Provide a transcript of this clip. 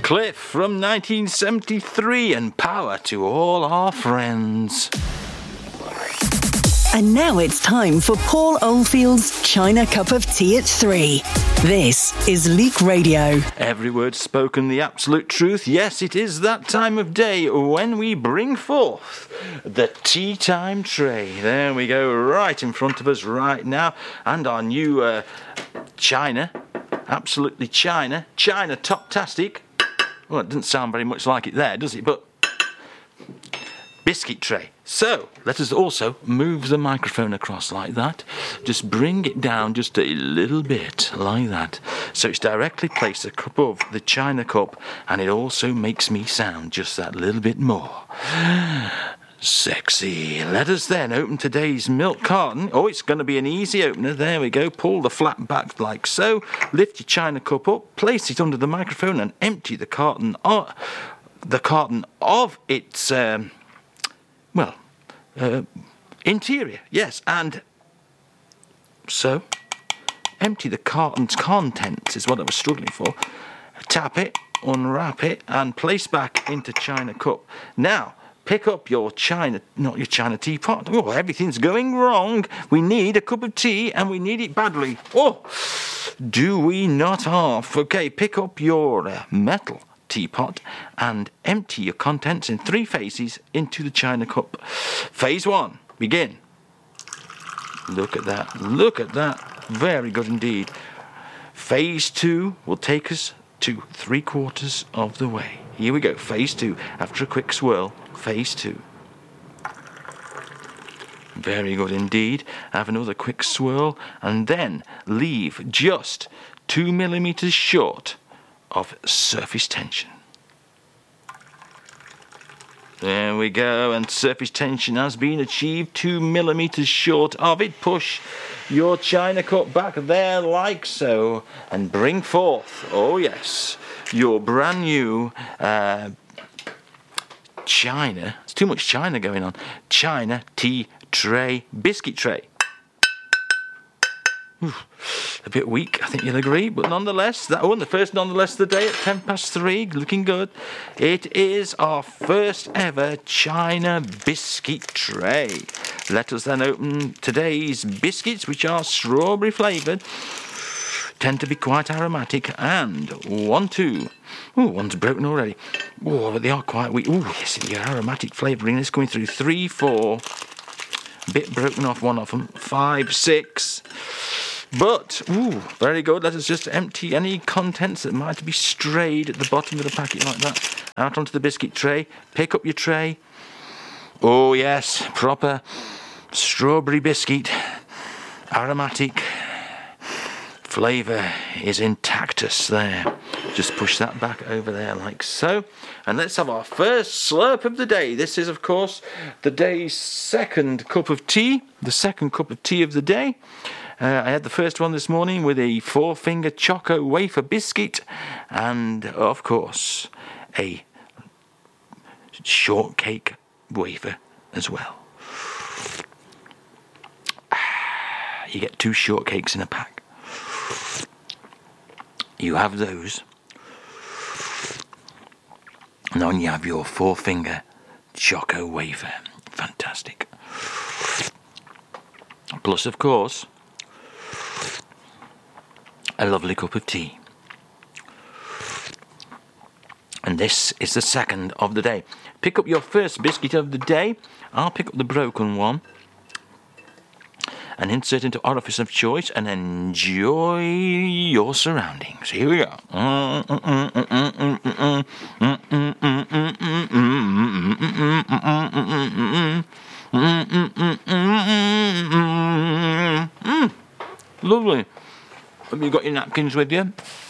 Cliff from 1973, and power to all our friends. And now it's time for Paul Oldfield's China Cup of Tea at 3. This is Leak Radio. Every word spoken, the absolute truth. Yes, it is that time of day when we bring forth the tea time tray. There we go, right in front of us right now. And our new China, absolutely China top-tastic. Well, it doesn't sound very much like it there, does it? But biscuit tray. So, let us also move the microphone across like that. Just bring it down just a little bit, like that. So it's directly placed above the China cup, and it also makes me sound just that little bit more sexy. Let us then open today's milk carton. Oh, it's going to be an easy opener. There we go. Pull the flap back like so. Lift your China cup up, place it under the microphone, and empty the carton of its... interior, yes, and so empty the carton's contents is what I was struggling for. Tap it, unwrap it, and place back into China cup. Now, pick up your not your China teapot. Oh, everything's going wrong. We need a cup of tea, and we need it badly. Oh, do we not half? Okay, pick up your metal teapot and empty your contents in 3 phases into the China cup. Phase 1, begin. Look at that, very good indeed. Phase 2 will take us to 3/4 of the way. Here we go, phase 2, after a quick swirl, phase 2. Very good indeed. Have another quick swirl and then leave just 2 millimeters short of surface tension. There we go, and surface tension has been achieved, 2 millimeters short of it. Push your China cup back there like so, and bring forth, oh yes, your brand new China, it's too much China going on, China tea tray, biscuit tray. A bit weak, I think you'll agree, but nonetheless, the first nonetheless of the day at 3:10, looking good. It is our first ever China biscuit tray. Let us then open today's biscuits, which are strawberry flavoured, tend to be quite aromatic, and 1, 2. Ooh, one's broken already. Oh, but they are quite weak. Ooh, yes, the aromatic flavouring is going through. 3, 4. A bit broken off one of them. 5, 6. But, ooh, very good. Let us just empty any contents that might be strayed at the bottom of the packet like that. Out onto the biscuit tray. Pick up your tray. Oh, yes, proper strawberry biscuit. Aromatic. Flavour is intactus there. Just push that back over there like so. And let's have our first slurp of the day. This is, of course, the day's second cup of tea. The second cup of tea of the day. I had the first one this morning with a 4-finger choco wafer biscuit and, of course, a shortcake wafer as well. You get 2 shortcakes in a pack. You have those. And then you have your 4-finger choco wafer. Fantastic. Plus, of course, a lovely cup of tea. And this is the second of the day. Pick up your first biscuit of the day. I'll pick up the broken one and insert into orifice of choice and enjoy your surroundings. Here we go. Lovely. Have you got your napkins with you?